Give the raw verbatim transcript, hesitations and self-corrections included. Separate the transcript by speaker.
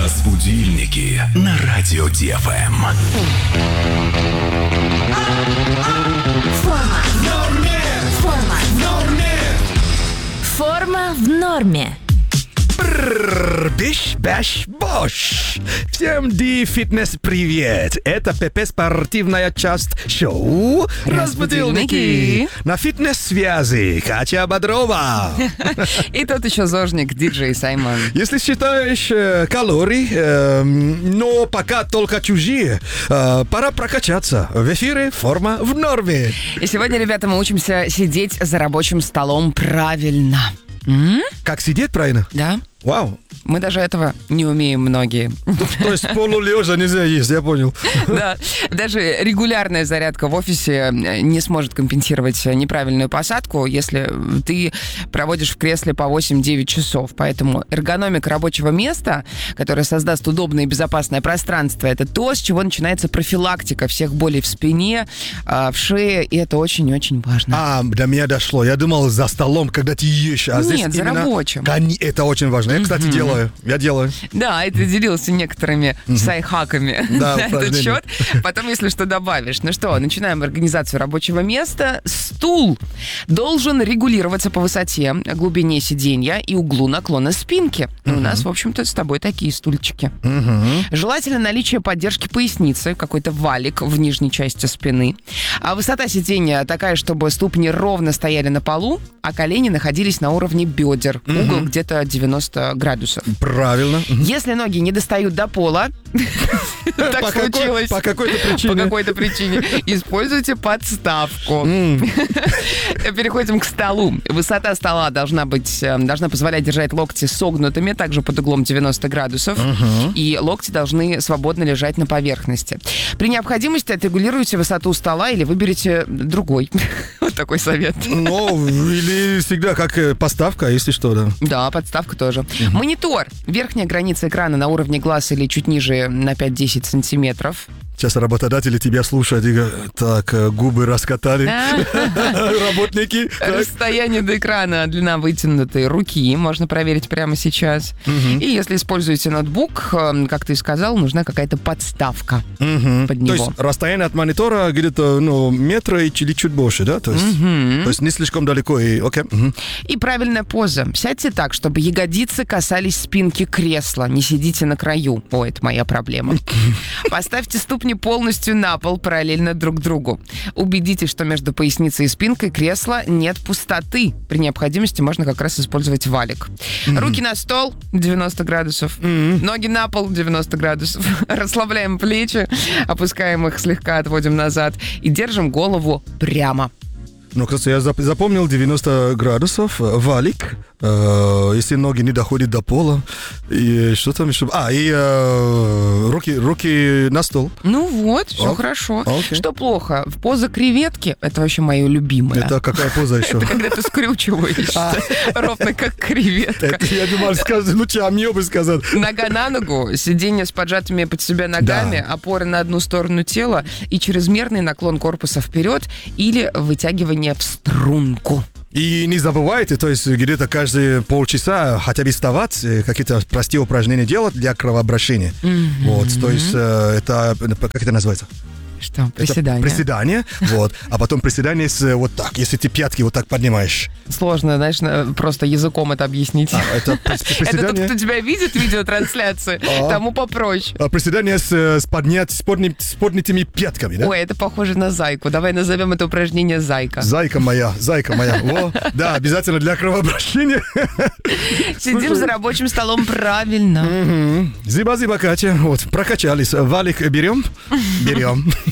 Speaker 1: Разбудильники на радио ДФМ.
Speaker 2: Форма в норме. Форма в норме. Форма в норме.
Speaker 3: Биш, баш, бош! Всем Ди-фитнес привет! Это ПП спортивная часть шоу «Разбудильники». На фитнес-связи Катя Бодрова.
Speaker 4: И тот еще зожник, диджей Саймон.
Speaker 3: Если считаешь э, калорий, э, но пока только чужие, э, пора прокачаться. В эфире «Форма в норме».
Speaker 4: И сегодня, ребята, мы учимся сидеть за рабочим столом правильно. М?
Speaker 3: Как сидеть правильно?
Speaker 4: Да.
Speaker 3: Вау.
Speaker 4: Мы даже этого не умеем многие.
Speaker 3: То есть полулежа нельзя есть, я понял.
Speaker 4: Да, даже регулярная зарядка в офисе не сможет компенсировать неправильную посадку, если ты проводишь в кресле по восемь-девять часов. Поэтому эргономика рабочего места, которая создаст удобное и безопасное пространство, это то, с чего начинается профилактика всех болей в спине, в шее, и это очень-очень важно.
Speaker 3: А, до меня дошло. Я думал, за столом, когда ты ешь. А здесь
Speaker 4: Нет, за
Speaker 3: именно...
Speaker 4: рабочим.
Speaker 3: Это очень важно. Я, кстати, делаю. Я делаю.
Speaker 4: Да, и ты делился некоторыми mm-hmm. сайхаками
Speaker 3: да,
Speaker 4: на этот счет. Потом, если что, добавишь. Ну что, начинаем организацию рабочего места. Стул должен регулироваться по высоте, глубине сиденья и углу наклона спинки. Mm-hmm. У нас, в общем-то, с тобой такие стульчики. Mm-hmm. Желательно наличие поддержки поясницы, какой-то валик в нижней части спины. А высота сиденья такая, чтобы ступни ровно стояли на полу, а колени находились на уровне бедер. Mm-hmm. Угол где-то девяносто градусов.
Speaker 3: Правильно.
Speaker 4: Если ноги не достают до пола, так случилось.
Speaker 3: По какой-то причине.
Speaker 4: По какой-то причине. Используйте подставку. Переходим к столу. Высота стола должна быть, должна позволять держать локти согнутыми, также под углом девяносто градусов. И локти должны свободно лежать на поверхности. При необходимости отрегулируйте высоту стола или выберите другой. Вот такой совет.
Speaker 3: Ну, или всегда как подставка, если что, да.
Speaker 4: Да, подставка тоже. Монитор. Верхняя граница экрана на уровне глаз или чуть ниже на пять-десять сантиметров.
Speaker 3: Сейчас работодатели тебя слушают и говорят, так, губы раскатали. Работники.
Speaker 4: Расстояние до экрана, длина вытянутой руки. Можно проверить прямо сейчас. И если используете ноутбук, как ты сказал, нужна какая-то подставка под него.
Speaker 3: То есть расстояние от монитора где-то ну, метра или чуть больше, да? То есть, то есть не слишком далеко. И, окей.
Speaker 4: И правильная поза. Сядьте так, чтобы ягодицы касались спинки кресла. Не сидите на краю. О, это моя проблема. Поставьте ступни полностью на пол, параллельно друг другу. Убедитесь, что между поясницей и спинкой кресла нет пустоты. При необходимости можно как раз использовать валик. Mm-hmm. Руки на стол, девяносто градусов. Mm-hmm. Ноги на пол, девяносто градусов. Расслабляем плечи, опускаем их, слегка отводим назад и держим голову прямо.
Speaker 3: Ну, кстати, я запомнил девяносто градусов, валик, э, если ноги не доходят до пола, и что там еще? А, и э, руки, руки на стол.
Speaker 4: Ну вот, все
Speaker 3: Ок.
Speaker 4: хорошо.
Speaker 3: Окей.
Speaker 4: Что плохо? Поза креветки, это вообще мое любимое.
Speaker 3: Это какая поза еще?
Speaker 4: Это когда ты скрючиваешься, ровно как креветка.
Speaker 3: Я думал, лучше мне бы сказать.
Speaker 4: Нога на ногу, сиденье с поджатыми под себя ногами, опора на одну сторону тела и чрезмерный наклон корпуса вперед или вытягивание в струнку.
Speaker 3: И не забывайте, то есть где-то каждые полчаса хотя бы вставать, какие-то простые упражнения делать для кровообращения. Mm-hmm. Вот, то есть это, как это называется?
Speaker 4: Что? Приседание.
Speaker 3: Это приседание, вот. А потом приседание с вот так, если ты пятки вот так поднимаешь.
Speaker 4: Сложно, знаешь, просто языком это объяснить.
Speaker 3: А, это приседание?
Speaker 4: Это тот, кто тебя видит в видеотрансляции, тому попроще.
Speaker 3: Приседание с поднятыми пятками, да?
Speaker 4: Ой, это похоже на зайку. Давай назовем это упражнение зайка.
Speaker 3: Зайка моя, зайка моя. Во, да, обязательно для кровообращения.
Speaker 4: Сидим за рабочим столом правильно.
Speaker 3: Зиба-зиба, Катя. Вот, прокачались. Валик берем? Берем.